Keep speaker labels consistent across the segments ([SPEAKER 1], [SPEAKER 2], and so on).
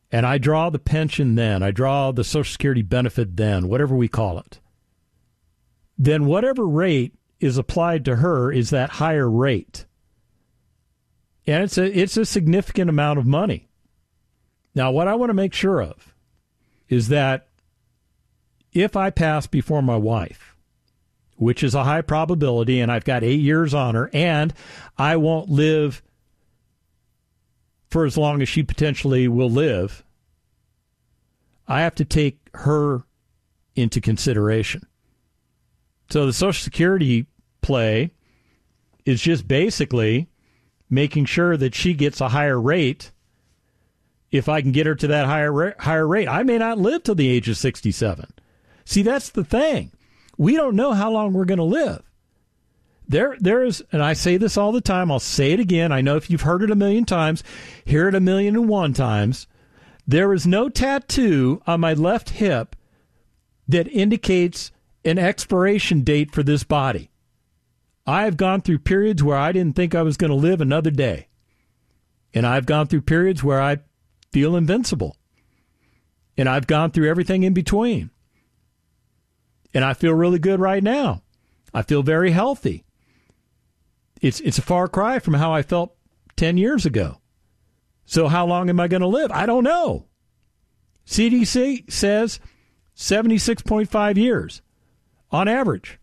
[SPEAKER 1] and I draw the pension then, I draw the Social Security benefit then, whatever we call it, then whatever rate is applied to her is that higher rate. And it's a significant amount of money. Now, what I want to make sure of is that if I pass before my wife, which is a high probability, and I've got 8 years on her, and I won't live for as long as she potentially will live, I have to take her into consideration. So the Social Security play is just basically making sure that she gets a higher rate. If I can get her to that higher rate, I may not live till the age of 67. See, that's the thing. We don't know how long we're going to live. There is, and I say this all the time, I'll say it again. I know if you've heard it a million times, hear it 1,000,001 times. There is no tattoo on my left hip that indicates an expiration date for this body. I have gone through periods where I didn't think I was going to live another day. And I've gone through periods where I feel invincible. And I've gone through everything in between. And I feel really good right now. I feel very healthy. It's a far cry from how I felt 10 years ago. So how long am I going to live? I don't know. CDC says 76.5 years on average.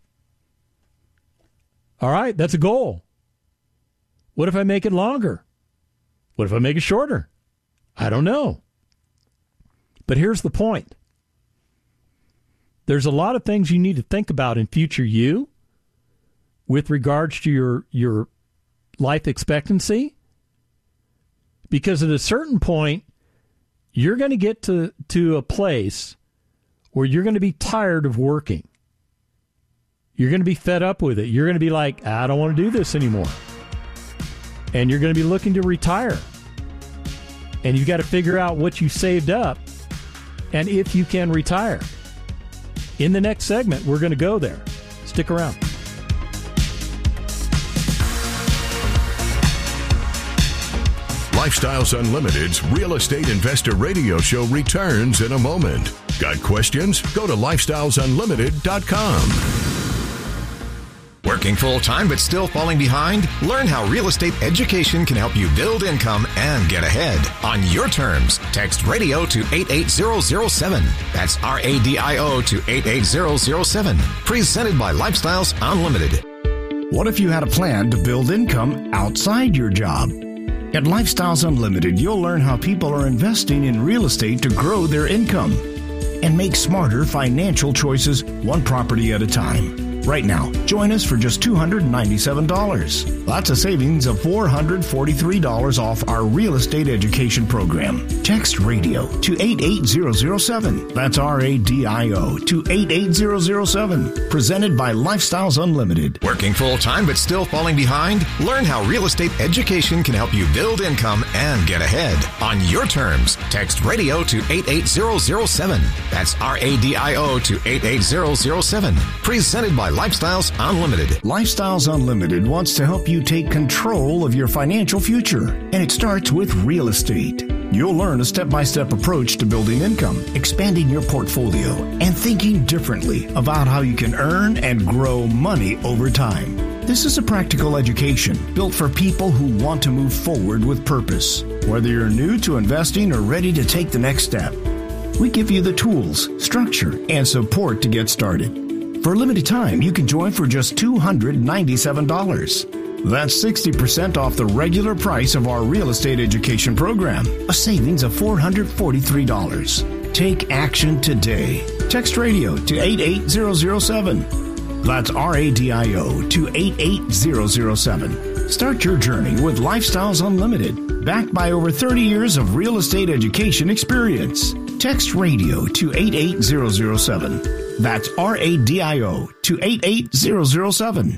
[SPEAKER 1] All right, that's a goal. What if I make it longer? What if I make it shorter? I don't know. But here's the point. There's a lot of things you need to think about in future you with regards to your life expectancy. Because at a certain point, you're going to get to a place where you're going to be tired of working. You're going to be fed up with it. You're going to be like, I don't want to do this anymore. And you're going to be looking to retire. And you've got to figure out what you saved up and if you can retire. In the next segment, we're going to go there. Stick around.
[SPEAKER 2] Lifestyles Unlimited's Real Estate Investor Radio Show returns in a moment. Got questions? Go to lifestylesunlimited.com.
[SPEAKER 3] Working full-time but still falling behind? Learn how real estate education can help you build income and get ahead. On your terms, text radio to 88007. That's RADIO to 88007. Presented by Lifestyles Unlimited.
[SPEAKER 4] What if you had a plan to build income outside your job? At Lifestyles Unlimited, you'll learn how people are investing in real estate to grow their income and make smarter financial choices one property at a time. Right now, join us for just $297. That's a savings of $443 off our real estate education program. Text radio to 88007. That's RADIO to 88007. Presented by Lifestyles Unlimited.
[SPEAKER 3] Working full-time but still falling behind? Learn how real estate education can help you build income and get ahead. On your terms, text radio to 88007. That's RADIO to 88007. Presented by Lifestyles Unlimited.
[SPEAKER 4] Lifestyles Unlimited wants to help you take control of your financial future, and it starts with real estate. You'll learn a step-by-step approach to building income, expanding your portfolio, and thinking differently about how you can earn and grow money over time. This is a practical education built for people who want to move forward with purpose. Whether you're new to investing or ready to take the next step, we give you the tools, structure, and support to get started. For a limited time, you can join for just $297. That's 60% off the regular price of our real estate education program, a savings of $443. Take action today. Text radio to 88007. That's RADIO to 88007. Start your journey with Lifestyles Unlimited, backed by over 30 years of real estate education experience. Text radio to 88007. That's RADIO to 88007.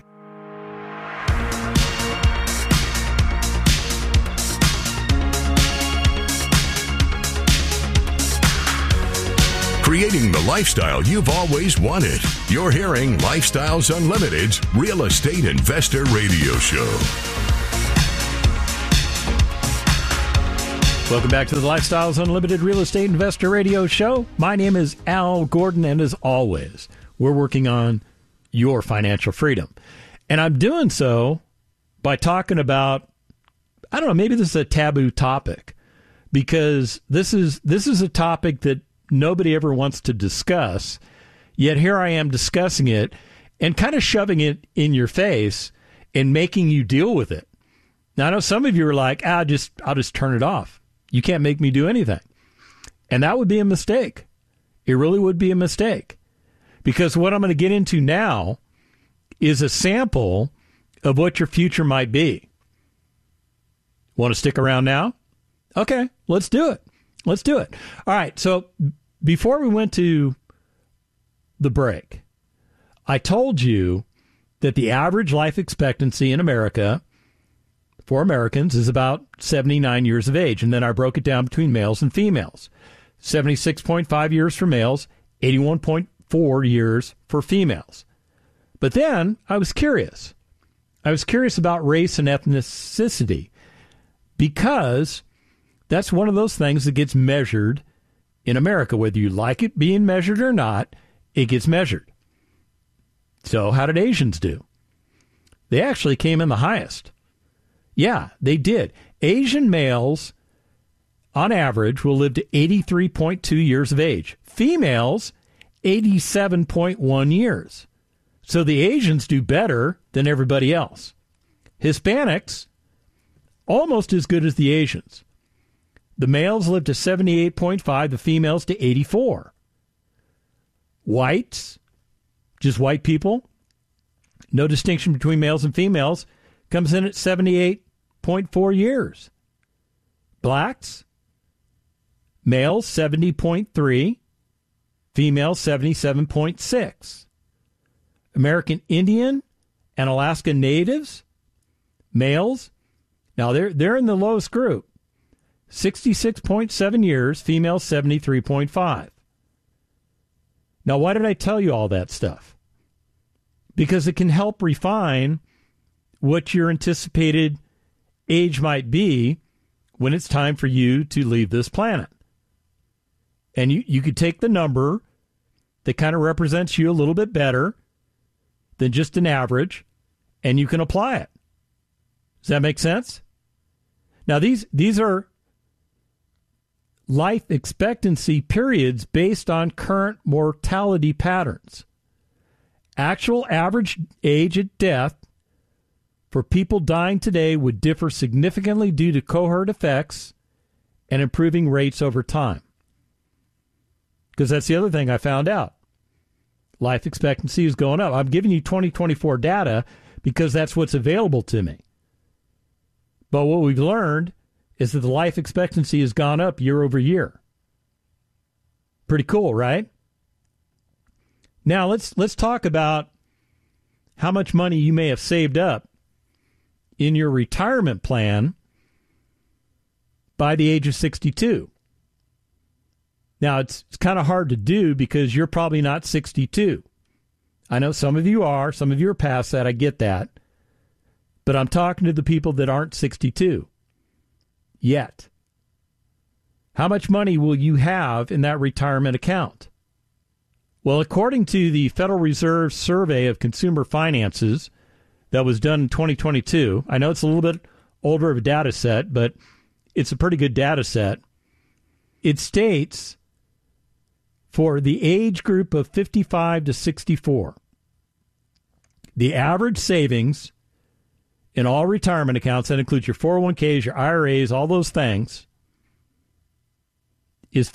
[SPEAKER 2] Creating the lifestyle you've always wanted. You're hearing Lifestyles Unlimited's Real Estate Investor Radio Show.
[SPEAKER 1] Welcome back to the Lifestyles Unlimited Real Estate Investor Radio Show. My name is Al Gordon, and as always, we're working on your financial freedom. And I'm doing so by talking about, I don't know, maybe this is a taboo topic, because this is a topic that nobody ever wants to discuss, yet here I am discussing it and kind of shoving it in your face and making you deal with it. Now, I know some of you are like, I'll just turn it off. You can't make me do anything. And that would be a mistake. It really would be a mistake. Because what I'm going to get into now is a sample of what your future might be. Want to stick around now? Okay, let's do it. Let's do it. All right, so before we went to the break, I told you that the average life expectancy in America for Americans is about 79 years of age. And then I broke it down between males and females. 76.5 years for males, 81.4 years for females. But then I was curious. I was curious about race and ethnicity, because that's one of those things that gets measured in America. Whether you like it being measured or not, it gets measured. So how did Asians do? They actually came in the highest. Yeah, they did. Asian males, on average, will live to 83.2 years of age. Females, 87.1 years. So the Asians do better than everybody else. Hispanics, almost as good as the Asians. The males live to 78.5, the females to 84. Whites, just white people, no distinction between males and females, comes in at 78.4 years. Blacks, males 70.3, females 77.6. American Indian and Alaska Natives, males, now they're in the lowest group, 66.7 years, females 73.5. Now, why did I tell you all that stuff? Because it can help refine what your anticipated age might be when it's time for you to leave this planet. And you could take the number that kind of represents you a little bit better than just an average, and you can apply it. Does that make sense? Now, these are life expectancy periods based on current mortality patterns. Actual average age at death for people dying today would differ significantly due to cohort effects and improving rates over time. Because that's the other thing I found out. Life expectancy is going up. I'm giving you 2024 data because that's what's available to me. But what we've learned is that the life expectancy has gone up year over year. Pretty cool, right? Now let's talk about how much money you may have saved up in your retirement plan by the age of 62. Now, it's kind of hard to do because you're probably not 62. I know some of you are. Some of you are past that. I get that. But I'm talking to the people that aren't 62 yet. How much money will you have in that retirement account? Well, according to the Federal Reserve Survey of Consumer Finances that was done in 2022, I know it's a little bit older of a data set, but it's a pretty good data set. It states for the age group of 55 to 64, the average savings in all retirement accounts, that includes your 401ks, your IRAs, all those things, is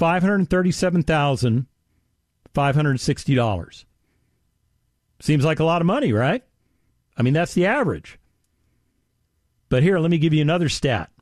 [SPEAKER 1] $537,560. Seems like a lot of money, right? I mean, that's the average. But here, let me give you another stat.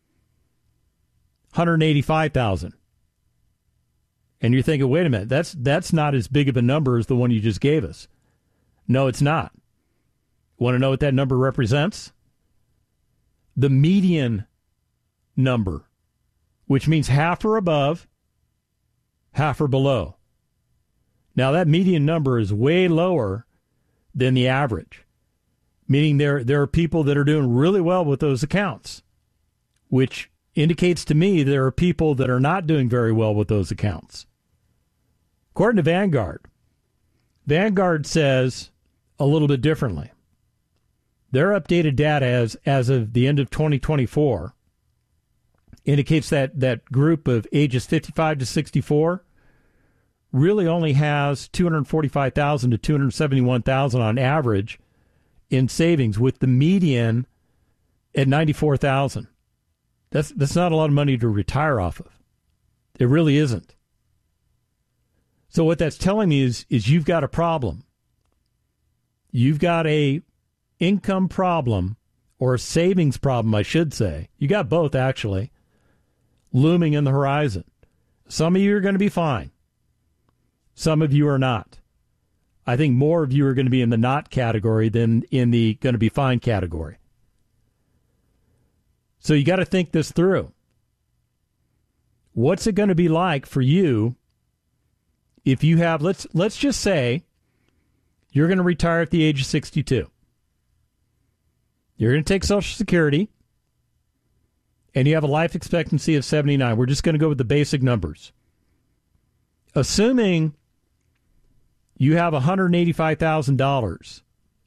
[SPEAKER 1] $185,000. And you're thinking, wait a minute, that's not as big of a number as the one you just gave us. No, it's not. Want to know what that number represents? The median number, which means half or above, half or below. Now, that median number is way lower than the average, meaning there are people that are doing really well with those accounts, which indicates to me there are people that are not doing very well with those accounts. According to Vanguard says a little bit differently. Their updated data as of the end of 2024 indicates that group of ages 55 to 64 really only has $245,000 to $271,000 on average in savings, with the median at $94,000. That's not a lot of money to retire off of. It really isn't. So what that's telling me is you've got a problem. You've got a income problem, or a savings problem, I should say. You got both, actually, looming in the horizon. Some of you are going to be fine. Some of you are not. I think more of you are going to be in the not category than in the going to be fine category. So you got to think this through. What's it going to be like for you if you have, let's just say you're going to retire at the age of 62. You're going to take Social Security, and you have a life expectancy of 79. We're just going to go with the basic numbers. Assuming you have $185,000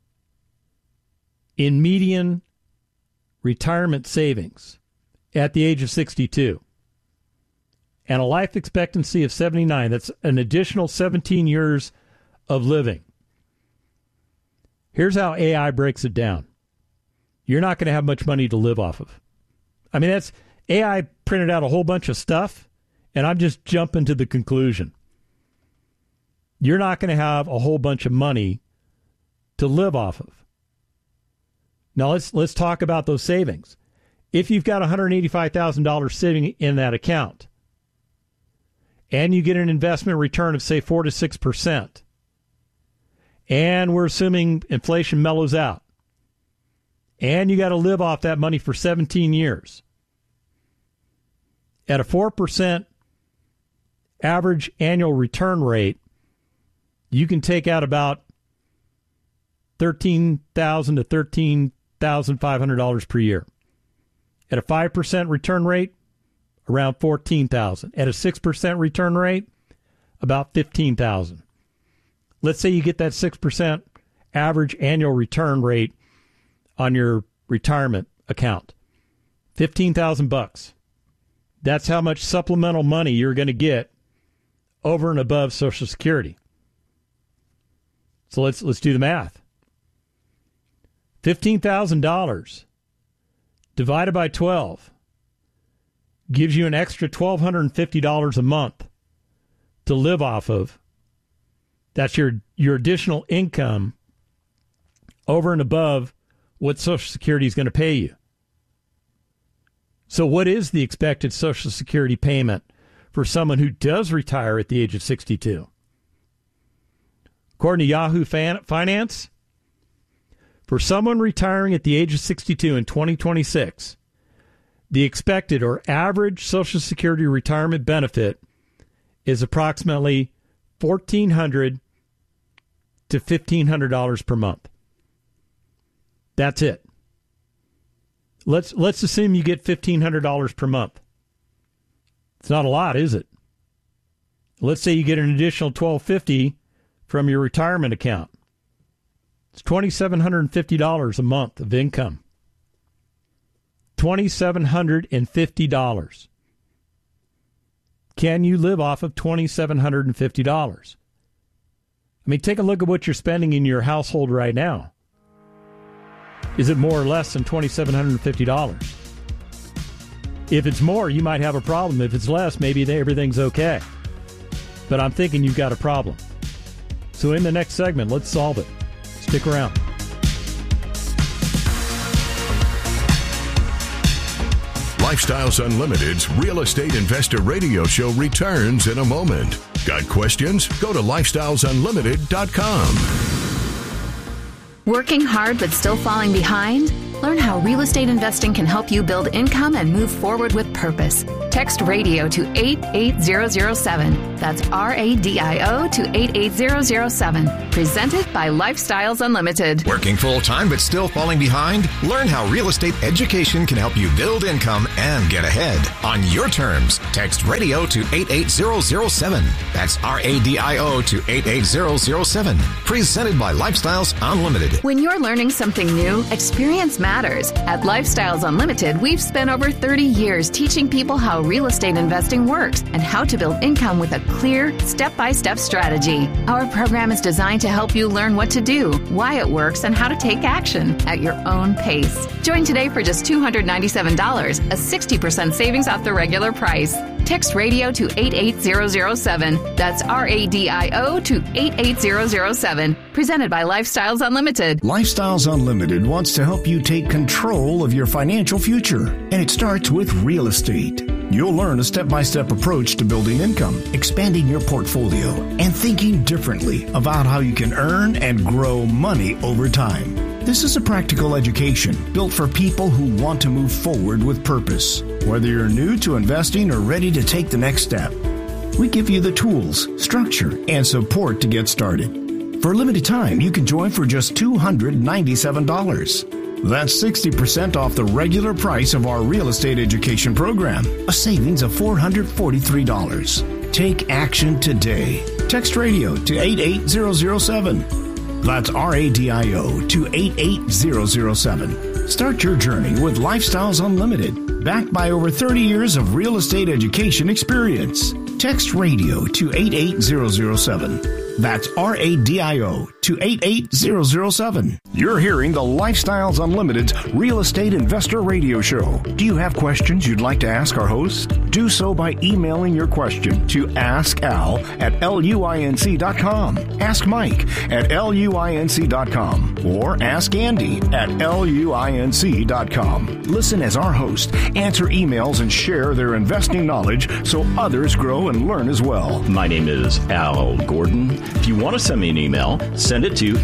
[SPEAKER 1] in median retirement savings at the age of 62, and a life expectancy of 79, that's an additional 17 years of living. Here's how AI breaks it down. You're not going to have much money to live off of. I mean, that's AI printed out a whole bunch of stuff, and I'm just jumping to the conclusion. You're not going to have a whole bunch of money to live off of. Now, let's talk about those savings. If you've got $185,000 sitting in that account, and you get an investment return of, say, 4 to 6%, and we're assuming inflation mellows out, and you got to live off that money for 17 years, at a 4% average annual return rate, you can take out about $13,000 to $13,500 per year. At a 5% return rate, around $14,000. At a 6% return rate, about $15,000. Let's say you get that 6% average annual return rate on your retirement account. $15,000. That's how much supplemental money you're going to get over and above Social Security. So let's do the math. $15,000 divided by 12 gives you an extra $1,250 a month to live off of. That's your additional income over and above what Social Security is going to pay you. So what is the expected Social Security payment for someone who does retire at the age of 62? According to Yahoo Finance, for someone retiring at the age of 62 in 2026, the expected or average Social Security retirement benefit is approximately $1,400 to $1,500 per month. That's it. Let's assume you get $1,500 per month. It's not a lot, is it? Let's say you get an additional $1,250 from your retirement account. It's $2,750 a month of income. $2,750. Can you live off of $2,750? I mean, take a look at what you're spending in your household right now. Is it more or less than $2,750? If it's more, you might have a problem. If it's less, maybe everything's okay. But I'm thinking you've got a problem. So in the next segment, let's solve it. Stick around.
[SPEAKER 2] Lifestyles Unlimited's Real Estate Investor Radio Show returns in a moment. Got questions? Go to lifestylesunlimited.com.
[SPEAKER 5] Working hard but still falling behind? Learn how real estate investing can help you build income and move forward with purpose. Text radio to 88007. That's RADIO to 88007. Presented by Lifestyles Unlimited.
[SPEAKER 3] Working full-time but still falling behind? Learn how real estate education can help you build income and get ahead. On your terms, text radio to 88007. That's RADIO to 88007. Presented by Lifestyles Unlimited.
[SPEAKER 5] When you're learning something new, experience matters. At Lifestyles Unlimited, we've spent over 30 years teaching people how real estate investing works and how to build income with a clear, step-by-step strategy. Our program is designed to help you learn what to do, why it works, and how to take action at your own pace. Join today for just $297, a 60% savings off the regular price. Text radio to 88007. That's RADIO to 88007. Presented by Lifestyles Unlimited.
[SPEAKER 4] Lifestyles Unlimited wants to help you take control of your financial future, and it starts with real estate. You'll learn a step-by-step approach to building income, expanding your portfolio, and thinking differently about how you can earn and grow money over time. This is a practical education built for people who want to move forward with purpose. Whether you're new to investing or ready to take the next step, we give you the tools, structure, and support to get started. For a limited time, you can join for just $297. That's 60% off the regular price of our real estate education program, a savings of $443. Take action today. Text radio to 88007. That's RADIO to 88007. Start your journey with Lifestyles Unlimited, backed by over 30 years of real estate education experience. Text radio to 88007. That's RADIO to 88007. You're hearing the Lifestyles Unlimited's Real Estate Investor Radio Show. Do you have questions you'd like to ask our host? Do so by emailing your question to askal@luinc.com, ask Mike at luinc.com, or ask Andy at luinc.com. Listen as our hosts answer emails and share their investing knowledge so others grow and learn as well.
[SPEAKER 6] My name is Al Gordon. If you want to send me an email, send it to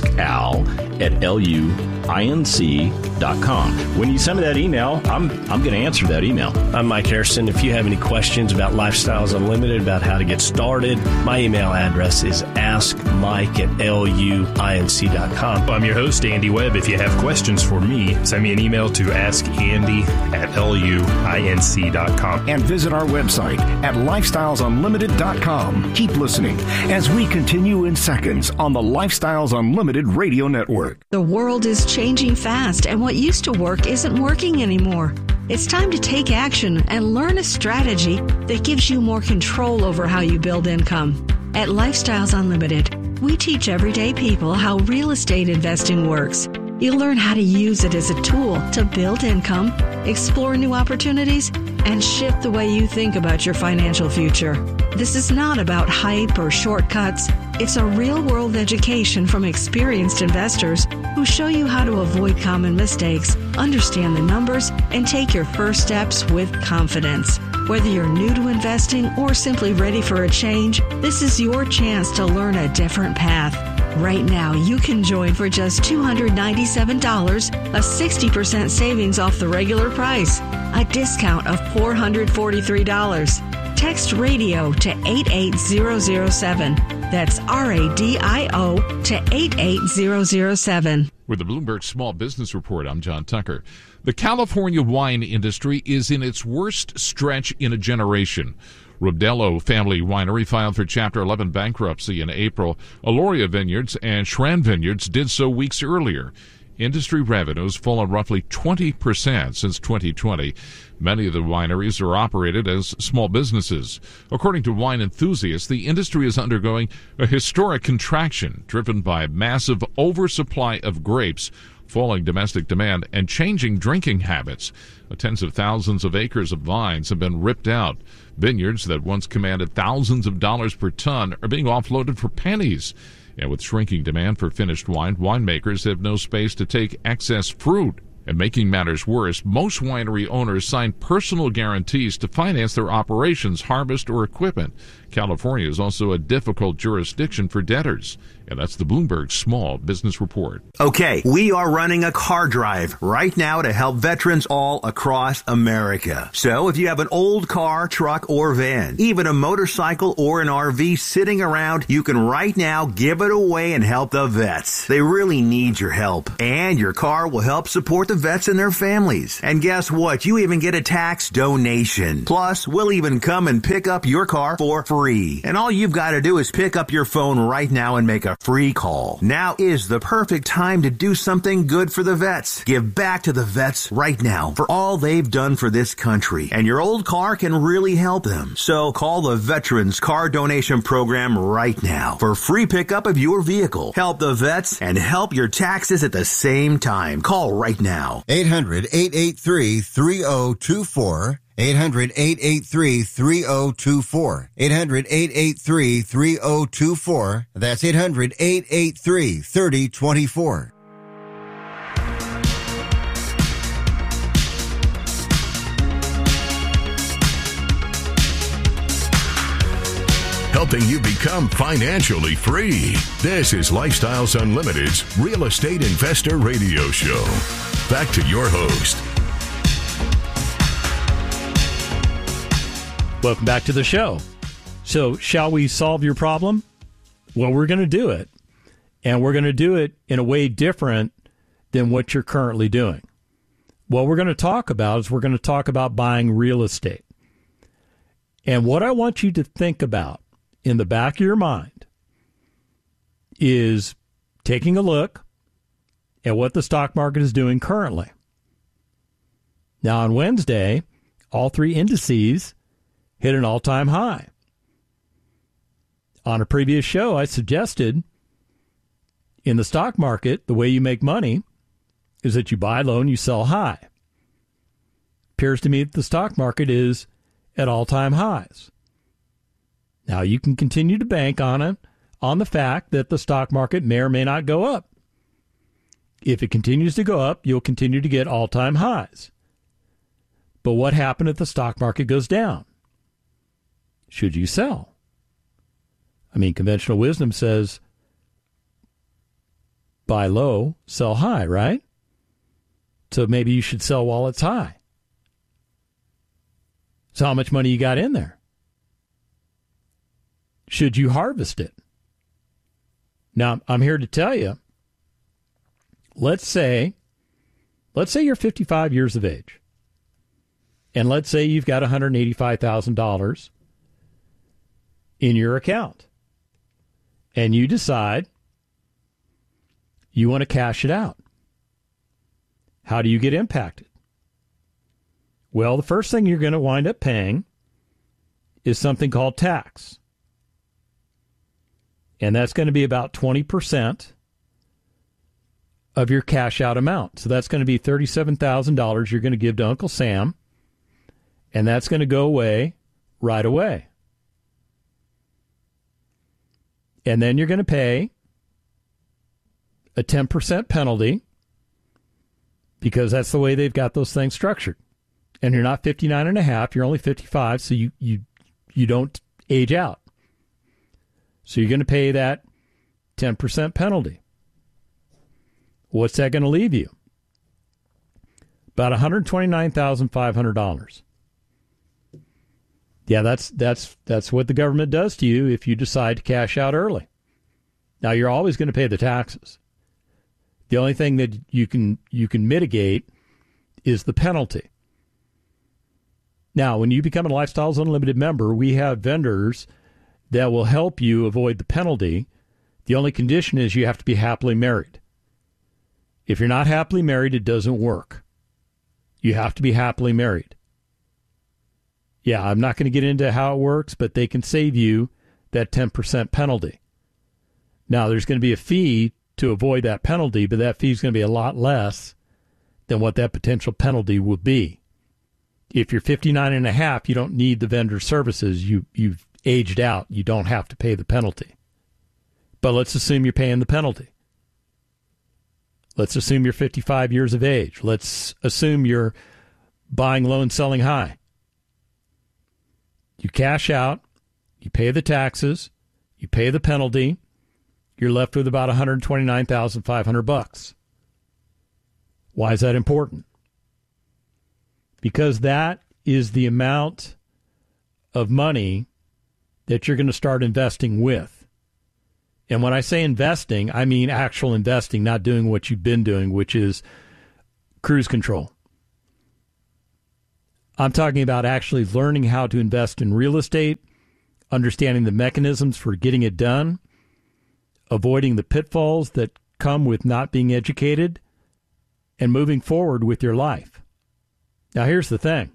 [SPEAKER 6] askal@luinc.com. When you send me that email, I'm going to answer that email.
[SPEAKER 7] I'm Mike Harrison. If you have any questions about Lifestyles Unlimited, about how to get started, my email address is askmike@luinc.com.
[SPEAKER 8] I'm your host, Andy Webb. If you have questions for me, send me an email to askandy@luinc.com.
[SPEAKER 4] And visit our website at lifestylesunlimited.com. Keep listening as we continue in seconds on the Lifestyles Unlimited Radio Network.
[SPEAKER 9] The world is changing fast, and what used to work isn't working anymore. It's time to take action and learn a strategy that gives you more control over how you build income. At Lifestyles Unlimited, we teach everyday people how real estate investing works. You'll learn how to use it as a tool to build income, explore new opportunities, and shift the way you think about your financial future. This is not about hype or shortcuts. It's a real-world education from experienced investors who show you how to avoid common mistakes, understand the numbers, and take your first steps with confidence. Whether you're new to investing or simply ready for a change, this is your chance to learn a different path. Right now, you can join for just $297, a 60% savings off the regular price, a discount of $443. Text radio to 88007. That's RADIO to 88007.
[SPEAKER 10] With the Bloomberg Small Business Report, I'm John Tucker. The California wine industry is in its worst stretch in a generation. Rodello Family Winery filed for Chapter 11 bankruptcy in April. Aloria Vineyards and Schran Vineyards did so weeks earlier. Industry revenues fallen roughly 20% since 2020. Many of the wineries are operated as small businesses. According to wine enthusiasts, the industry is undergoing a historic contraction driven by massive oversupply of grapes, falling domestic demand, and changing drinking habits. Tens of thousands of acres of vines have been ripped out. Vineyards that once commanded thousands of dollars per ton are being offloaded for pennies. And with shrinking demand for finished wine, winemakers have no space to take excess fruit. And making matters worse, most winery owners sign personal guarantees to finance their operations, harvest, or equipment. California is also a difficult jurisdiction for debtors. And that's the Bloomberg Small Business Report.
[SPEAKER 11] Okay, we are running a car drive right now to help veterans all across America. So if you have an old car, truck, or van, even a motorcycle or an RV sitting around, you can right now give it away and help the vets. They really need your help. And your car will help support the vets and their families. And guess what? You even get a tax donation. Plus, we'll even come and pick up your car for free. And all you've got to do is pick up your phone right now and make a free call. Now is the perfect time to do something good for the vets. Give back to the vets right now for all they've done for this country. And your old car can really help them. So call the Veterans Car Donation Program right now for free pickup of your vehicle. Help the vets and help your taxes at the same time. Call right now.
[SPEAKER 12] 800-883-3024. 800-883-3024. 800-883-3024. That's 800-883-3024.
[SPEAKER 2] Helping you become financially free. This is Lifestyles Unlimited's Real Estate Investor Radio Show. Back to your host.
[SPEAKER 1] Welcome back to the show. So, shall we solve your problem? Well, we're going to do it. And we're going to do it in a way different than what you're currently doing. What we're going to talk about is we're going to talk about buying real estate. And what I want you to think about in the back of your mind is taking a look at what the stock market is doing currently. Now, on Wednesday, all three indices hit an all-time high. On a previous show, I suggested in the stock market, the way you make money is that you buy low and you sell high. Appears to me that the stock market is at all-time highs. Now, you can continue to bank on it, on the fact that the stock market may or may not go up. If it continues to go up, you'll continue to get all-time highs. But what happens if the stock market goes down? Should you sell? I mean, conventional wisdom says buy low, sell high, right? So maybe you should sell while it's high. So how much money you got in there? Should you harvest it? Now, I'm here to tell you, let's say you're 55 years of age, and let's say you've got $185,000 in your account, and you decide you want to cash it out. How do you get impacted? Well, the first thing you're going to wind up paying is something called tax. And that's going to be about 20% of your cash out amount. So that's going to be $37,000 you're going to give to Uncle Sam, and that's going to go away right away. And then you're going to pay a 10% penalty because that's the way they've got those things structured. And you're not 59 and a half, you're only 55, so you don't age out. So you're going to pay that 10% penalty. What's that going to leave you? About $129,500. Yeah, that's what the government does to you if you decide to cash out early. Now, you're always going to pay the taxes. The only thing that you can mitigate is the penalty. Now, when you become a Lifestyles Unlimited member, we have vendors that will help you avoid the penalty. The only condition is you have to be happily married. If you're not happily married, it doesn't work. You have to be happily married. Yeah, I'm not going to get into how it works, but they can save you that 10% penalty. Now, there's going to be a fee to avoid that penalty, but that fee is going to be a lot less than what that potential penalty would be. If you're 59 and a half, you don't need the vendor services. You've aged out. You don't have to pay the penalty. But let's assume you're paying the penalty. Let's assume you're 55 years of age. Let's assume you're buying low and selling high. You cash out, you pay the taxes, you pay the penalty, You're left with about $129,500. Why is that important? Because that is the amount of money that you're going to start investing with. And when I say investing, I mean actual investing, not doing what you've been doing, which is cruise control. I'm talking about actually learning how to invest in real estate, understanding the mechanisms for getting it done, avoiding the pitfalls that come with not being educated, and moving forward with your life. Now, here's the thing.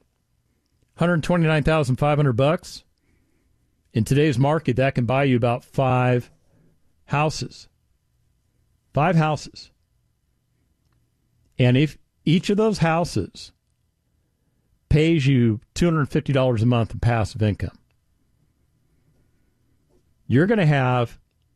[SPEAKER 1] $129,500 in today's market, that can buy you about 5 houses. 5 houses. And if each of those houses pays you $250 a month in passive income, you're going to have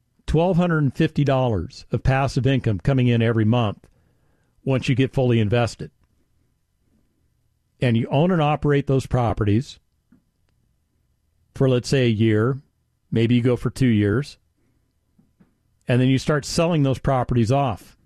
[SPEAKER 1] $1,250 of passive income coming in every month once you get fully invested. And you own and operate those properties for, let's say, a year. Maybe you go for 2 years. And then you start selling those properties off.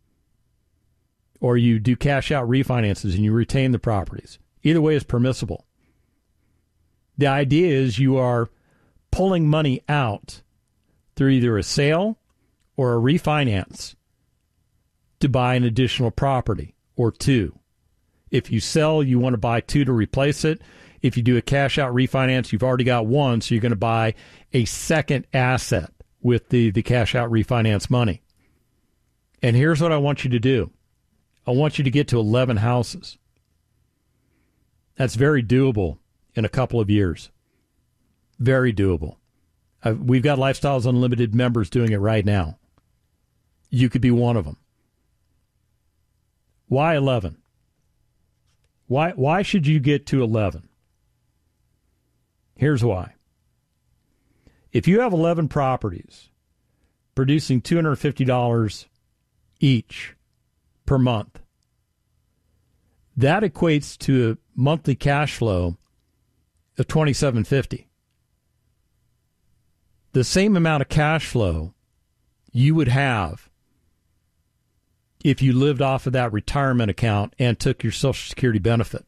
[SPEAKER 1] Or you do cash out refinances and you retain the properties. Either way is permissible. The idea is you are pulling money out through either a sale or a refinance to buy an additional property or 2. If you sell, you want to buy 2 to replace it. If you do a cash out refinance, you've already got 1, so you're going to buy a second asset with the cash out refinance money. And here's what I want you to do. I want you to get to 11 houses. That's very doable in a couple of years. Very doable. We've got Lifestyles Unlimited members doing it right now. You could be one of them. Why 11? Why should you get to 11? Here's why. If you have 11 properties producing $250 each per month, that equates to a monthly cash flow of $2,750. The same amount of cash flow you would have if you lived off of that retirement account and took your Social Security benefit.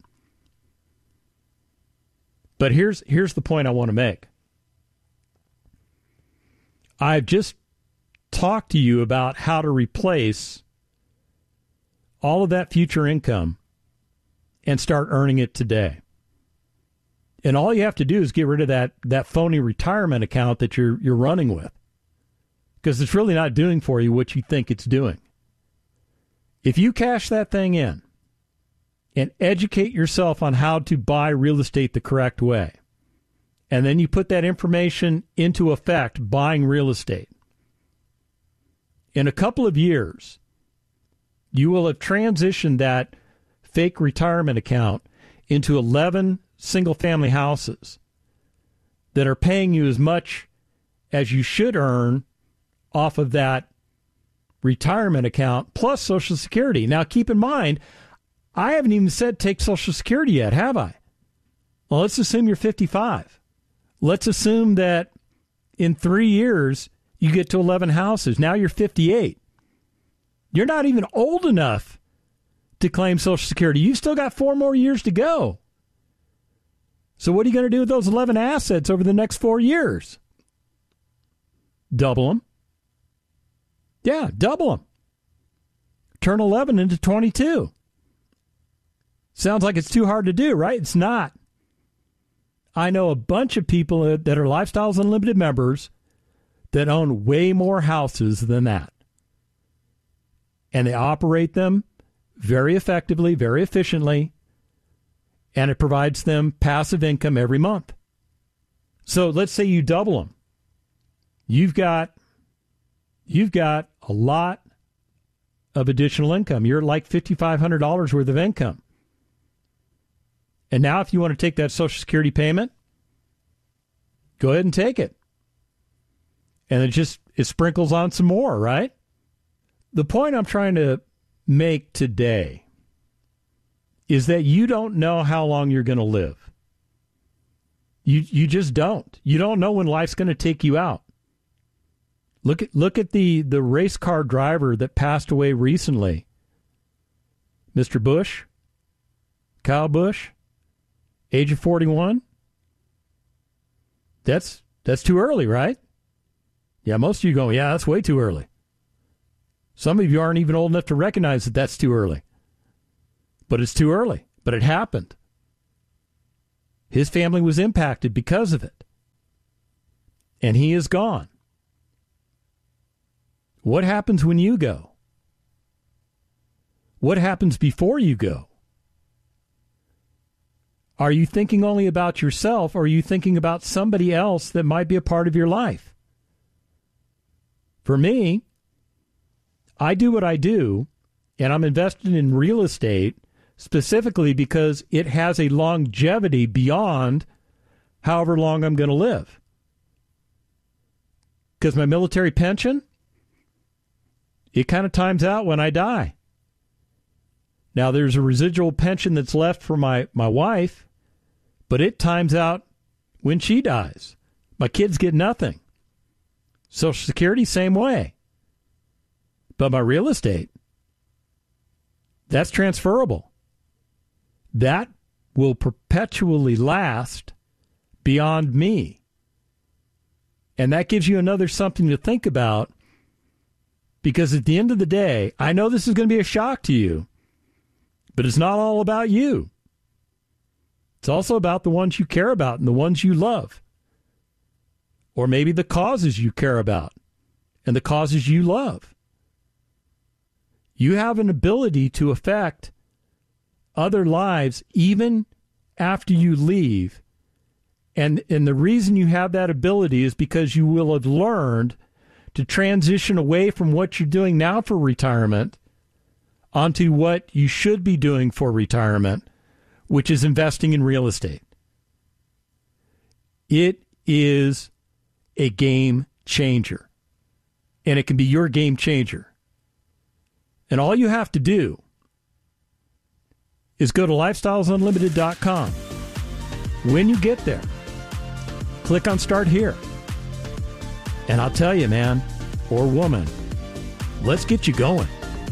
[SPEAKER 1] But here's the point I want to make. I've just talked to you about how to replace all of that future income and start earning it today. And all you have to do is get rid of that phony retirement account that you're running with, because it's really not doing for you what you think it's doing. If you cash that thing in and educate yourself on how to buy real estate the correct way, and then you put that information into effect buying real estate, in a couple of years, you will have transitioned that fake retirement account into 11 single-family houses that are paying you as much as you should earn off of that retirement account plus Social Security. Now, keep in mind, I haven't even said take Social Security yet, have I? Well, let's assume you're 55. Let's assume that in 3 years, you get to 11 houses. Now you're 58. You're not even old enough to claim Social Security. You've still got 4 more years to go. So what are you going to do with those 11 assets over the next 4 years? Double them. Yeah, double them. Turn 11 into 22. Sounds like it's too hard to do, right? It's not. I know a bunch of people that are Lifestyles Unlimited members that own way more houses than that. And they operate them very effectively, very efficiently, and it provides them passive income every month. So let's say you double them. You've got a lot of additional income. You're like $5,500 worth of income. And now if you want to take that Social Security payment, go ahead and take it. And it sprinkles on some more, right? The point I'm trying to make today is that you don't know how long you're going to live. You just don't. You don't know when life's going to take you out. Look at the race car driver that passed away recently. Mr. Busch, Kyle Busch, age of 41. That's too early, right? Yeah, most of you go, yeah, that's way too early. Some of you aren't even old enough to recognize that that's too early. But it's too early. But it happened. His family was impacted because of it. And he is gone. What happens when you go? What happens before you go? Are you thinking only about yourself, or are you thinking about somebody else that might be a part of your life? For me, I do what I do, and I'm invested in real estate specifically because it has a longevity beyond however long I'm going to live. Because my military pension, it kind of times out when I die. Now, there's a residual pension that's left for my wife, but it times out when she dies. My kids get nothing. Social Security, same way. But my real estate, that's transferable. That will perpetually last beyond me. And that gives you another something to think about, because at the end of the day, I know this is going to be a shock to you, but it's not all about you. It's also about the ones you care about and the ones you love. Or maybe the causes you care about and the causes you love. You have an ability to affect other lives even after you leave. And the reason you have that ability is because you will have learned to transition away from what you're doing now for retirement onto what you should be doing for retirement, which is investing in real estate. It is a game changer, and it can be your game changer. And all you have to do is go to lifestylesunlimited.com. When you get there, click on Start Here. And I'll tell you, man, or woman, let's get you going.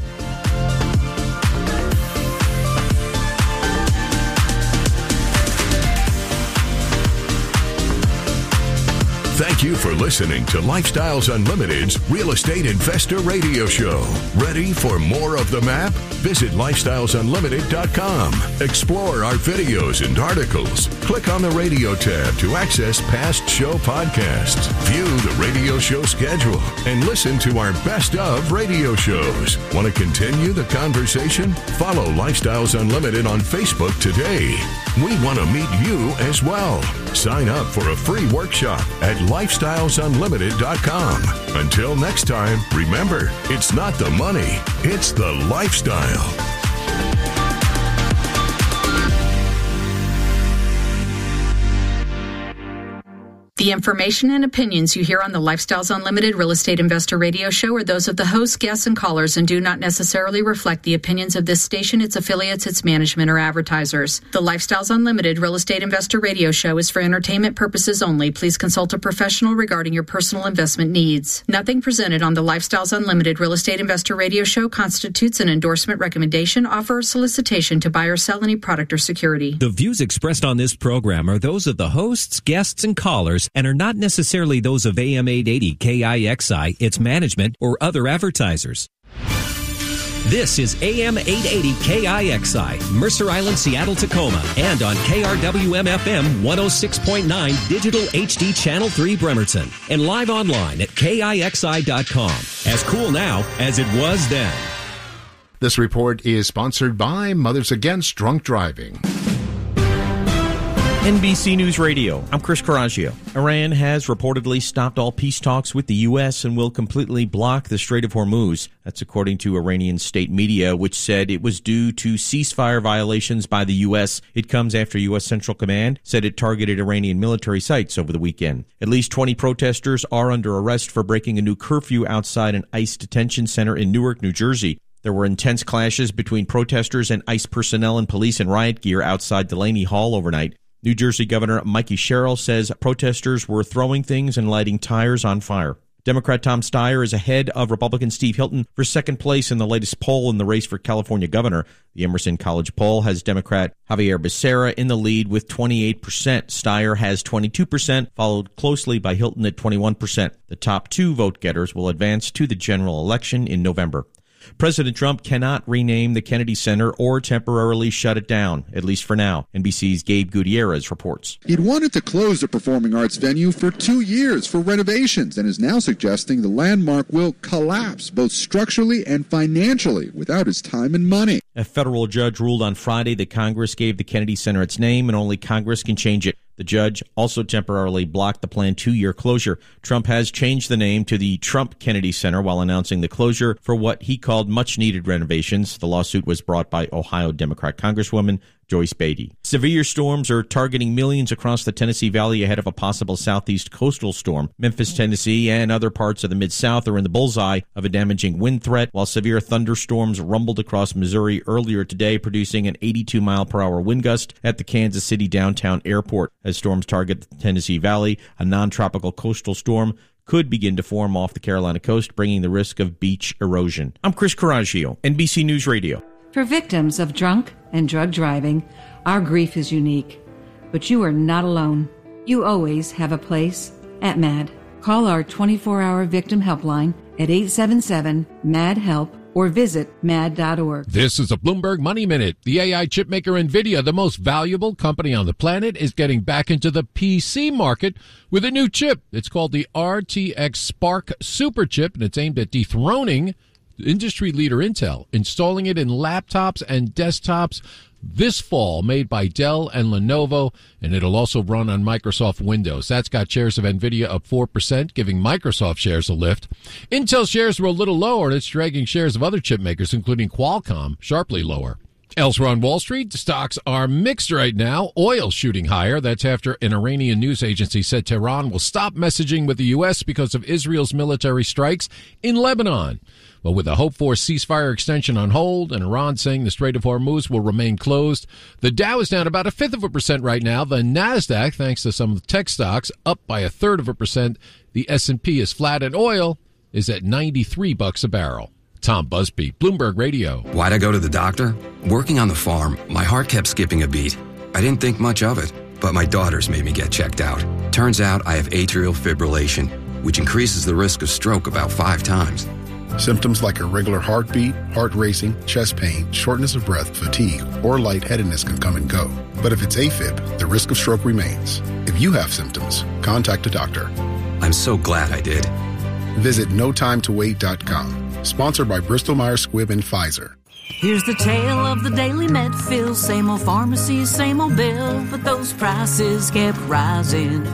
[SPEAKER 2] Thank you for listening to Lifestyles Unlimited's Real Estate Investor Radio Show. Ready for more of the map? Visit lifestylesunlimited.com. Explore our videos and articles. Click on the radio tab to access past show podcasts. View the radio show schedule and listen to our best of radio shows. Want to continue the conversation? Follow Lifestyles Unlimited on Facebook today. We want to meet you as well. Sign up for a free workshop at lifestylesunlimited.com. Until next time, remember, it's not the money, it's the lifestyle.
[SPEAKER 13] The information and opinions you hear on the Lifestyles Unlimited Real Estate Investor Radio Show are those of the hosts, guests, and callers and do not necessarily reflect the opinions of this station, its affiliates, its management, or advertisers. The Lifestyles Unlimited Real Estate Investor Radio Show is for entertainment purposes only. Please consult a professional regarding your personal investment needs. Nothing presented on the Lifestyles Unlimited Real Estate Investor Radio Show constitutes an endorsement, recommendation, offer, or solicitation to buy or sell any product or security.
[SPEAKER 14] The views expressed on this program are those of the hosts, guests, and callers and are not necessarily those of AM 880 KIXI, its management, or other advertisers. This is AM 880 KIXI, Mercer Island, Seattle, Tacoma, and on KRWM-FM 106.9 Digital HD Channel 3 Bremerton, and live online at KIXI.com. As cool now as it was then.
[SPEAKER 15] This report is sponsored by Mothers Against Drunk Driving.
[SPEAKER 16] NBC News Radio, I'm Chris Coraggio. Iran has reportedly stopped all peace talks with the U.S. and will completely block the Strait of Hormuz. That's according to Iranian state media, which said it was due to ceasefire violations by the U.S. It comes after U.S. Central Command said it targeted Iranian military sites over the weekend. At least 20 protesters are under arrest for breaking a new curfew outside an ICE detention center in Newark, New Jersey. There were intense clashes between protesters and ICE personnel and police in riot gear outside Delaney Hall overnight. New Jersey Governor Mikey Sherrill says protesters were throwing things and lighting tires on fire. Democrat Tom Steyer is ahead of Republican Steve Hilton for second place in the latest poll in the race for California governor. The Emerson College poll has Democrat Javier Becerra in the lead with 28%. Steyer has 22%, followed closely by Hilton at 21%. The top two vote-getters will advance to the general election in November. President Trump cannot rename the Kennedy Center or temporarily shut it down, at least for now. NBC's Gabe Gutierrez reports.
[SPEAKER 17] He'd wanted to close the performing arts venue for 2 years for renovations and is now suggesting the landmark will collapse both structurally and financially without his time and money.
[SPEAKER 16] A federal judge ruled on Friday that Congress gave the Kennedy Center its name and only Congress can change it. The judge also temporarily blocked the planned 2-year closure. Trump has changed the name to the Trump Kennedy Center while announcing the closure for what he called much-needed renovations. The lawsuit was brought by Ohio Democrat Congresswoman Joyce Beatty. Severe storms are targeting millions across the Tennessee Valley ahead of a possible southeast coastal storm. Memphis, Tennessee, and other parts of the Mid-South are in the bullseye of a damaging wind threat, while severe thunderstorms rumbled across Missouri earlier today, producing an 82-mile-per-hour wind gust at the Kansas City downtown airport. As storms target the Tennessee Valley, a non-tropical coastal storm could begin to form off the Carolina coast, bringing the risk of beach erosion. I'm Chris Coraggio, NBC News Radio.
[SPEAKER 18] For victims of drunk and drug driving, our grief is unique. But you are not alone. You always have a place at MAD. Call our 24-hour victim helpline at 877-MAD-HELP or visit mad.org.
[SPEAKER 19] This is a Bloomberg Money Minute. The AI chipmaker NVIDIA, the most valuable company on the planet, is getting back into the PC market with a new chip. It's called the RTX Spark Super Chip, and it's aimed at dethroning industry leader Intel, installing it in laptops and desktops this fall, made by Dell and Lenovo, and it'll also run on Microsoft Windows. That's got shares of NVIDIA up 4%, giving Microsoft shares a lift. Intel shares were a little lower, and it's dragging shares of other chip makers, including Qualcomm, sharply lower. Elsewhere on Wall Street, the stocks are mixed right now. Oil shooting higher. That's after an Iranian news agency said Tehran will stop messaging with the U.S. because of Israel's military strikes in Lebanon. But with a hoped-for ceasefire extension on hold and Iran saying the Strait of Hormuz will remain closed, the Dow is down about 0.5% right now. The Nasdaq, thanks to some of the tech stocks, up by 0.33%. The S&P is flat, and oil is at $93 a barrel. Tom Busby, Bloomberg Radio.
[SPEAKER 20] Why'd I go to the doctor? Working on the farm, my heart kept skipping a beat. I didn't think much of it, but my daughters made me get checked out. Turns out I have atrial fibrillation, which increases the risk of stroke about 5 times.
[SPEAKER 15] Symptoms like irregular heartbeat, heart racing, chest pain, shortness of breath, fatigue, or lightheadedness can come and go. But if it's AFib, the risk of stroke remains. If you have symptoms, contact a doctor.
[SPEAKER 20] I'm so glad I did.
[SPEAKER 15] Visit notimetowait.com. Sponsored by Bristol-Myers Squibb and Pfizer.
[SPEAKER 21] Here's the tale of the daily Medfill. Same old pharmacy, same old bill, but those prices kept rising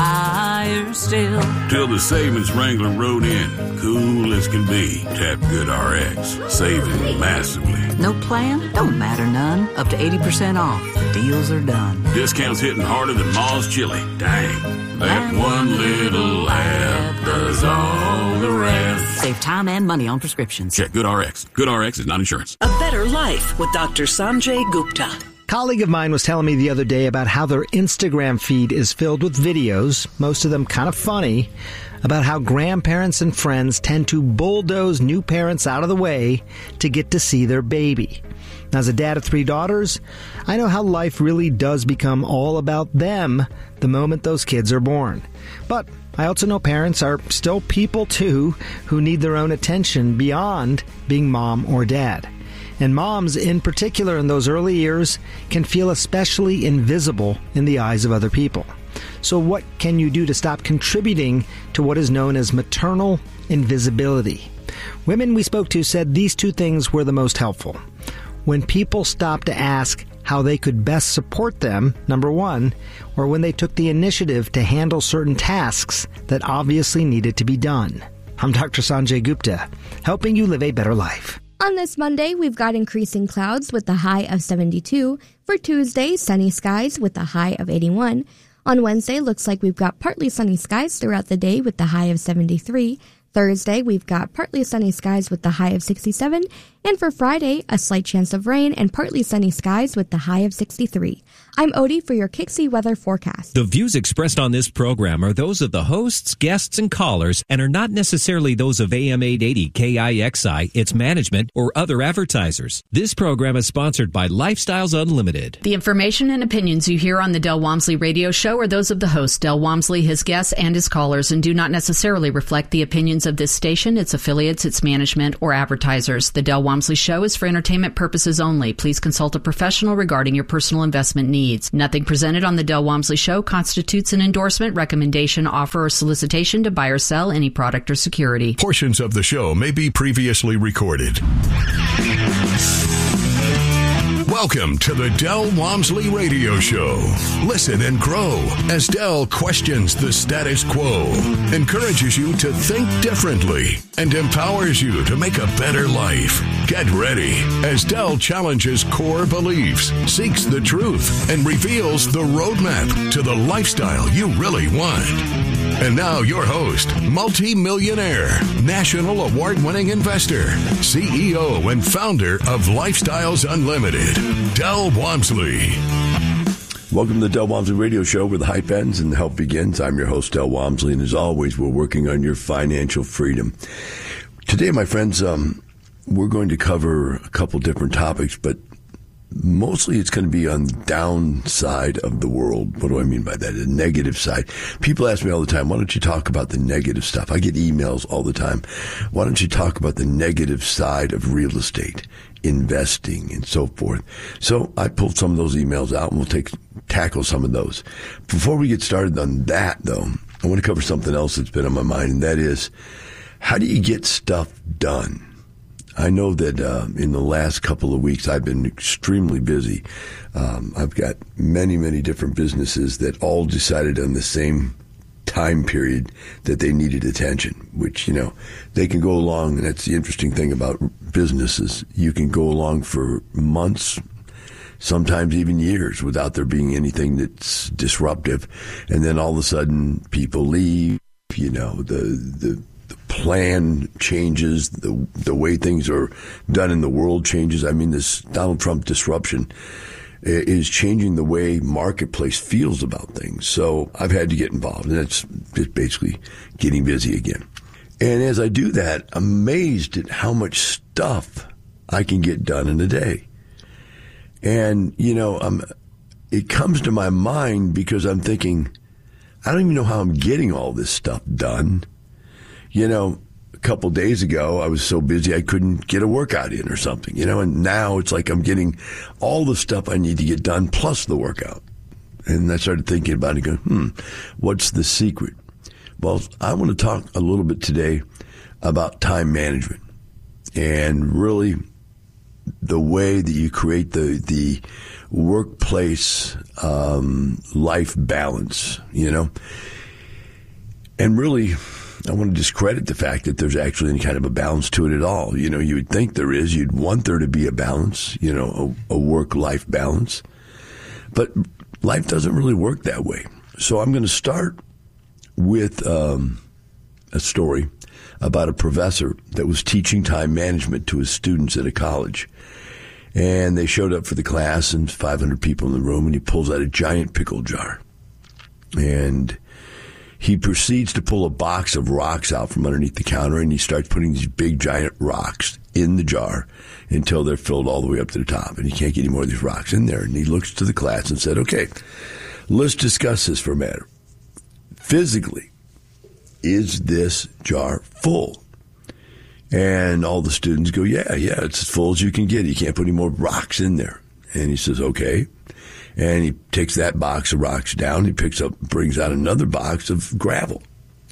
[SPEAKER 21] higher still.
[SPEAKER 22] Till the savings wrangler rode in, cool as can be. Tap GoodRx, saving massively.
[SPEAKER 21] No plan? Don't matter none. Up to 80% off. The deals are done.
[SPEAKER 22] Discounts hitting harder than Ma's chili. Dang. That one little app does all the rest.
[SPEAKER 21] Save time and money on prescriptions.
[SPEAKER 22] Check GoodRx. GoodRx is not insurance.
[SPEAKER 23] A better life with Dr. Sanjay Gupta.
[SPEAKER 24] A colleague of mine was telling me the other day about how their Instagram feed is filled with videos, most of them kind of funny, about how grandparents and friends tend to bulldoze new parents out of the way to get to see their baby. Now, as a dad of 3 daughters, I know how life really does become all about them the moment those kids are born. But I also know parents are still people, too, who need their own attention beyond being mom or dad. And moms, in particular in those early years, can feel especially invisible in the eyes of other people. So what can you do to stop contributing to what is known as maternal invisibility? Women we spoke to said these 2 things were the most helpful. When people stopped to ask how they could best support them, number 1, or when they took the initiative to handle certain tasks that obviously needed to be done. I'm Dr. Sanjay Gupta, helping you live a better life.
[SPEAKER 25] On this Monday, we've got increasing clouds with a high of 72. For Tuesday, sunny skies with a high of 81. On Wednesday, looks like we've got partly sunny skies throughout the day with the high of 73. Thursday, we've got partly sunny skies with the high of 67. And for Friday, a slight chance of rain and partly sunny skies with the high of 63. I'm Odie for your Kixie weather forecast.
[SPEAKER 14] The views expressed on this program are those of the hosts, guests, and callers and are not necessarily those of AM 880 KIXI, its management, or other advertisers. This program is sponsored by Lifestyles Unlimited.
[SPEAKER 13] The information and opinions you hear on the Del Walmsley Radio Show are those of the host, Del Walmsley, his guests, and his callers, and do not necessarily reflect the opinions of this station, its affiliates, its management, or advertisers. The Del Walmsley Show is for entertainment purposes only. Please consult a professional regarding your personal investment needs. Nothing presented on the Del Walmsley Show constitutes an endorsement, recommendation, offer, or solicitation to buy or sell any product or security.
[SPEAKER 2] Portions of the show may be previously recorded. Welcome to the Del Walmsley Radio Show. Listen and grow as Del questions the status quo, encourages you to think differently, and empowers you to make a better life. Get ready as Del challenges core beliefs, seeks the truth, and reveals the roadmap to the lifestyle you really want. And now your host, multi-millionaire, national award-winning investor, CEO and founder of Lifestyles Unlimited, Del Walmsley.
[SPEAKER 3] Welcome to the Del Walmsley Radio Show, where the hype ends and the help begins. I'm your host, Del Walmsley, and as always, we're working on your financial freedom. Today, my friends, we're going to cover a couple different topics, but mostly it's going to be on the downside of the world. What do I mean by that? The negative side. People ask me all the time, why don't you talk about the negative stuff? I get emails all the time. Why don't you talk about the negative side of real estate, investing, and so forth? So I pulled some of those emails out, and we'll tackle some of those. Before we get started on that, though, I want to cover something else that's been on my mind, and that is, how do you get stuff done? I know that in the last couple of weeks, I've been extremely busy. I've got many, many different businesses that all decided on the same time period that they needed attention, which, you know, they can go along. And that's the interesting thing about businesses. You can go along for months, sometimes even years, without there being anything that's disruptive. And then all of a sudden, people leave, you know, the plan changes, the way things are done in the world changes. I mean, this Donald Trump disruption is changing the way marketplace feels about things. So I've had to get involved, and that's just basically getting busy again. And as I do that, I'm amazed at how much stuff I can get done in a day. And, you know, it comes to my mind because I'm thinking, I don't even know how I'm getting all this stuff done. You know, a couple days ago, I was so busy I couldn't get a workout in or something, you know, and now it's like I'm getting all the stuff I need to get done plus the workout. And I started thinking about it, going, what's the secret? Well, I want to talk a little bit today about time management and really the way that you create the workplace life balance, you know, and really, I want to discredit the fact that there's actually any kind of a balance to it at all. You know, you would think there is. You'd want there to be a balance, you know, a work-life balance. But life doesn't really work that way. So I'm going to start with a story about a professor that was teaching time management to his students at a college. And they showed up for the class, and 500 people in the room, and he pulls out a giant pickle jar. And he proceeds to pull a box of rocks out from underneath the counter, and he starts putting these big, giant rocks in the jar until they're filled all the way up to the top, and he can't get any more of these rocks in there. And he looks to the class and said, okay, let's discuss this for a minute. Physically, is this jar full? And all the students go, yeah, it's as full as you can get. You can't put any more rocks in there. And he says, okay. And he takes that box of rocks down. He brings out another box of gravel.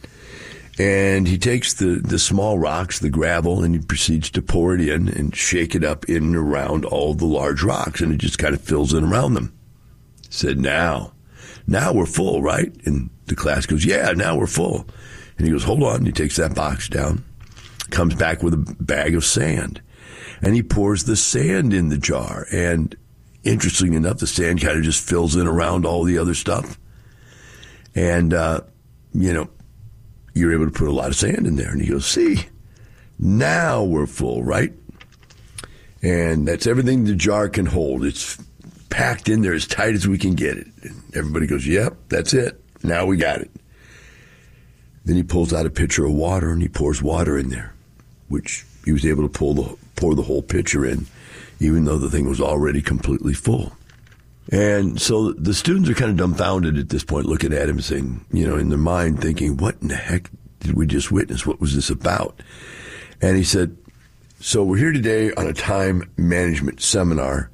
[SPEAKER 3] And he takes the small rocks, the gravel, and he proceeds to pour it in and shake it up in and around all the large rocks. And it just kind of fills in around them. He said, now we're full, right? And the class goes, yeah, now we're full. And he goes, hold on. He takes that box down, comes back with a bag of sand. And he pours the sand in the jar. And interestingly enough, the sand kind of just fills in around all the other stuff. And, you know, you're able to put a lot of sand in there. And he goes, see, now we're full, right? And that's everything the jar can hold. It's packed in there as tight as we can get it. And everybody goes, yep, that's it. Now we got it. Then he pulls out a pitcher of water and he pours water in there, which he was able to pour the whole pitcher in, even though the thing was already completely full. And so the students are kind of dumbfounded at this point, looking at him saying, in their mind thinking, what in the heck did we just witness? What was this about? And he said, so we're here today on a time management seminar.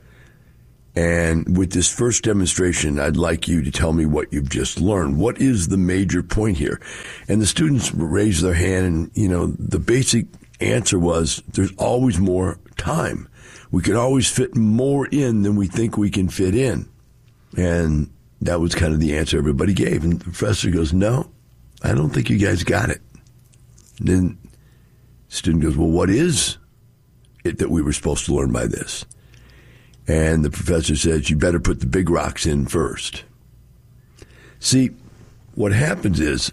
[SPEAKER 3] And with this first demonstration, I'd like you to tell me what you've just learned. What is the major point here? And the students raised their hand, and, the basic answer was there's always more time. We can always fit more in than we think we can fit in. And that was kind of the answer everybody gave. And the professor goes, no, I don't think you guys got it. And then the student goes, well, what is it that we were supposed to learn by this? And the professor says, you better put the big rocks in first. See, what happens is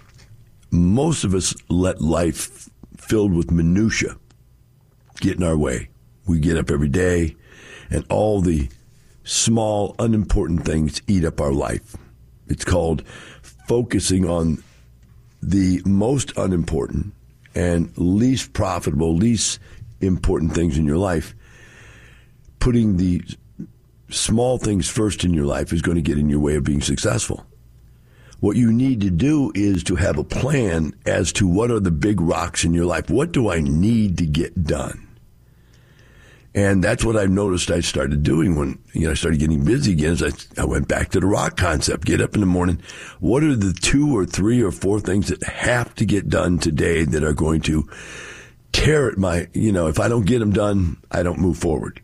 [SPEAKER 3] most of us let life filled with minutia get in our way. We get up every day, and all the small, unimportant things eat up our life. It's called focusing on the most unimportant and least profitable, least important things in your life. Putting the small things first in your life is going to get in your way of being successful. What you need to do is to have a plan as to what are the big rocks in your life. What do I need to get done? And that's what I've noticed I started doing when I started getting busy again. I went back to the rock concept. Get up in the morning. What are the 2 or 3 or 4 things that have to get done today that are going to tear at my, if I don't get them done, I don't move forward.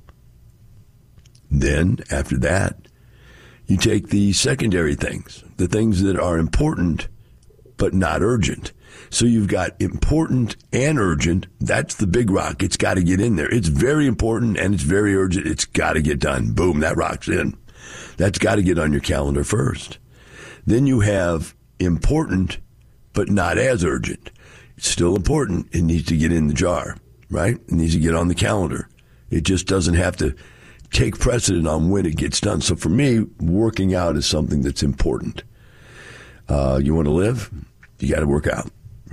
[SPEAKER 3] Then, after that, you take the secondary things, the things that are important but not urgent. So you've got important and urgent. That's the big rock. It's got to get in there. It's very important and it's very urgent. It's got to get done. Boom, that rock's in. That's got to get on your calendar first. Then you have important but not as urgent. It's still important. It needs to get in the jar, right? It needs to get on the calendar. It just doesn't have to take precedent on when it gets done. So for me, working out is something that's important. You want to live? You got to work out,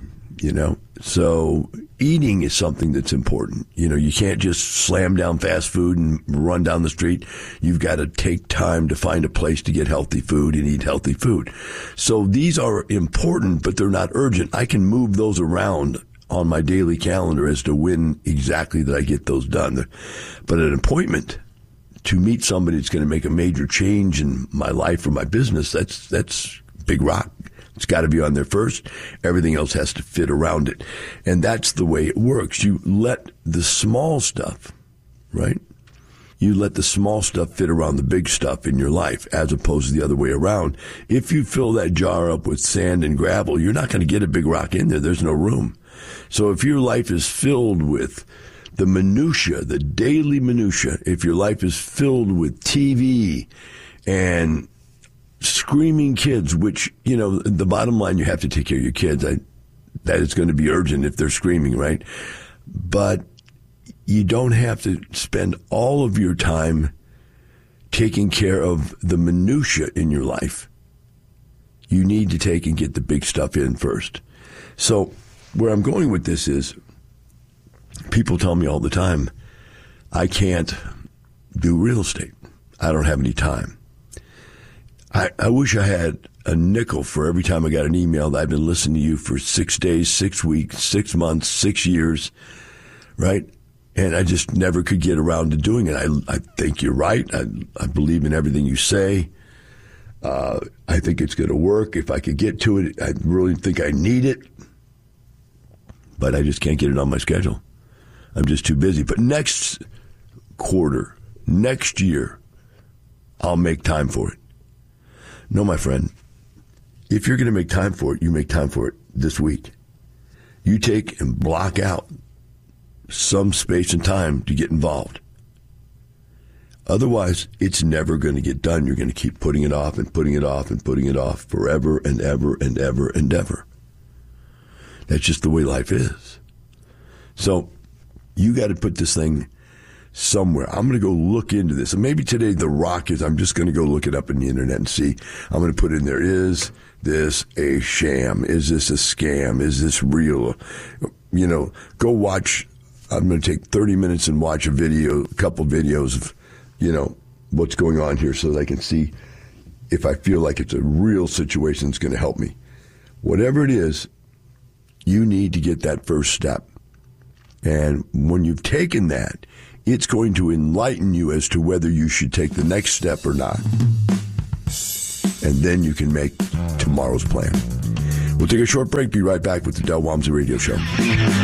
[SPEAKER 3] So eating is something that's important. You can't just slam down fast food and run down the street. You've got to take time to find a place to get healthy food and eat healthy food. So these are important, but they're not urgent. I can move those around on my daily calendar as to when exactly that I get those done. But an appointment to meet somebody that's going to make a major change in my life or my business, that's big rock. It's got to be on there first. Everything else has to fit around it. And that's the way it works. You let the small stuff, right? You let the small stuff fit around the big stuff in your life as opposed to the other way around. If you fill that jar up with sand and gravel, you're not going to get a big rock in there. There's no room. So if your life is filled with the minutia, the daily minutia, if your life is filled with TV and screaming kids, which, the bottom line, you have to take care of your kids. That is going to be urgent if they're screaming, right? But you don't have to spend all of your time taking care of the minutia in your life. You need to take and get the big stuff in first. So where I'm going with this is, people tell me all the time, I can't do real estate. I don't have any time. I wish I had a nickel for every time I got an email that I've been listening to you for 6 days, 6 weeks, 6 months, 6 years, right? And I just never could get around to doing it. I think you're right. I believe in everything you say. I think it's going to work. If I could get to it, I really think I need it. But I just can't get it on my schedule. I'm just too busy. But next quarter, next year, I'll make time for it. No, my friend, if you're going to make time for it, you make time for it this week. You take and block out some space and time to get involved. Otherwise, it's never going to get done. You're going to keep putting it off and putting it off and putting it off forever and ever and ever and ever. That's just the way life is. So you got to put this thing somewhere. I'm going to go look into this. And maybe today the rock is, I'm just going to go look it up in the internet and see. I'm going to put in there, is this a sham? Is this a scam? Is this real? You know, go watch. I'm going to take 30 minutes and watch a couple videos of, you know, what's going on here so that I can see if I feel like it's a real situation that's going to help me. Whatever it is, you need to get that first step. And when you've taken that, it's going to enlighten you as to whether you should take the next step or not. And then you can make tomorrow's plan. We'll take a short break. Be right back with the Del Walmsley Radio Show.